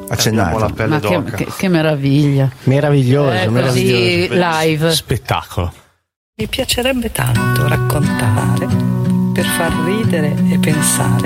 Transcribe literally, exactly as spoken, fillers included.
accennato. La pelle Ma che, d'oca. che, che meraviglia. Meraviglioso, Eh, così meraviglioso. live. Spettacolo. Mi piacerebbe tanto raccontare per far ridere e pensare